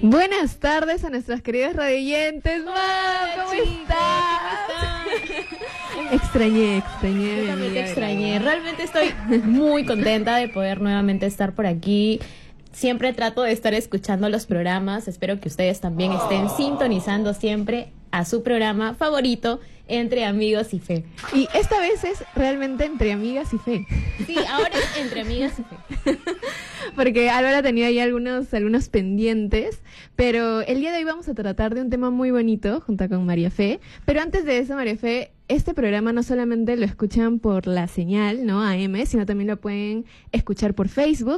Buenas tardes a nuestras queridas radioyentes. ¿Cómo estás? Extrañé. Yo también te extrañé. Realmente estoy muy contenta de poder nuevamente estar por aquí. Siempre trato de estar escuchando los programas. Espero que ustedes también estén sintonizando siempre a su programa favorito, Entre Amigos y Fe. Y esta vez es realmente Entre Amigas y Fe. Sí, ahora es Entre Amigas y Fe. Porque Álvaro tenía ahí algunos pendientes, pero el día de hoy vamos a tratar de un tema muy bonito junto con María Fe. Pero antes de eso, María Fe, este programa no solamente lo escuchan por la señal, ¿no? AM, sino también lo pueden escuchar por Facebook